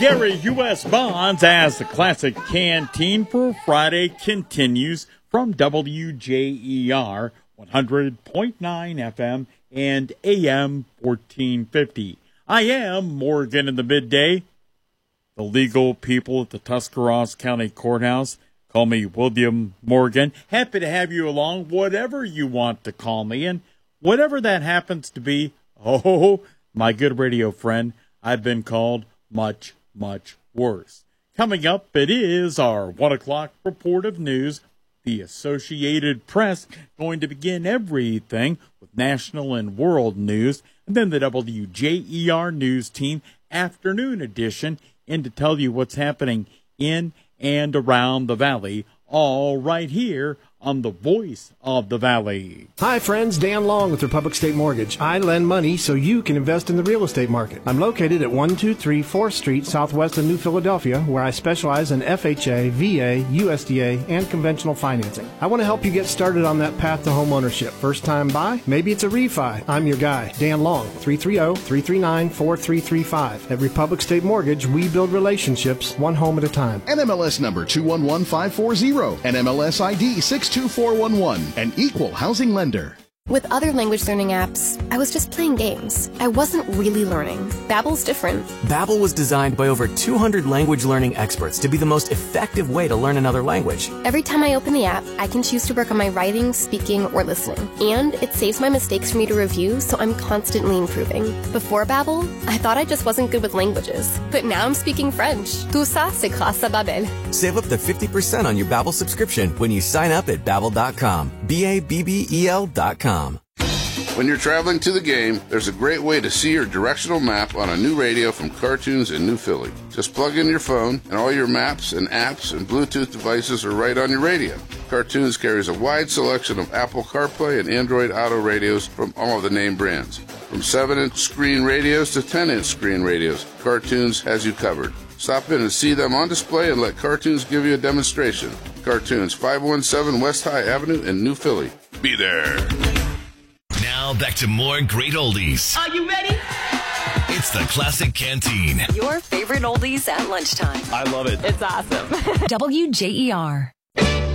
Gary U.S. Bonds as the Classic Canteen for Friday continues from WJER 100.9 FM and AM 1450. I am Morgan in the midday. The legal people at the Tuscarawas County Courthouse call me William Morgan. Happy to have you along, whatever you want to call me. And whatever that happens to be, oh, my good radio friend, I've been called much, much worse. Coming up, it is our 1 o'clock report of news. The Associated Press going to begin everything with national and world news. And then the WJER News Team Afternoon Edition in to tell you what's happening in and around the Valley, all right here on the Voice of the Valley. Hi friends, Dan Long with Republic State Mortgage. I lend money so you can invest in the real estate market. I'm located at 123 4th Street, southwest of New Philadelphia, where I specialize in FHA, VA, USDA, and conventional financing. I want to help you get started on that path to home ownership. First time buy? Maybe it's a refi. I'm your guy, Dan Long, 330-339-4335. At Republic State Mortgage, we build relationships one home at a time. NMLS number 211540, NMLS ID 62411, an equal housing lender. With other language learning apps, I was just playing games. I wasn't really learning. Babbel's different. Babbel was designed by over 200 language learning experts to be the most effective way to learn another language. Every time I open the app, I can choose to work on my writing, speaking, or listening. And it saves my mistakes for me to review, so I'm constantly improving. Before Babbel, I thought I just wasn't good with languages. But now I'm speaking French. Tout ça, c'est grâce à Babbel. Save up to 50% on your Babbel subscription when you sign up at Babbel.com. Babbel.com. When you're traveling to the game, there's a great way to see your directional map on a new radio from Cartoons in New Philly. Just plug in your phone, and all your maps and apps and Bluetooth devices are right on your radio. Cartoons carries a wide selection of Apple CarPlay and Android Auto radios from all of the name brands. From 7-inch screen radios to 10-inch screen radios, Cartoons has you covered. Stop in and see them on display and let Cartoons give you a demonstration. Cartoons, 517 West High Avenue in New Philly. Be there. Now back to more great oldies. Are you ready? It's the Classic Canteen. Your favorite oldies at lunchtime. I love it. It's awesome. WJER.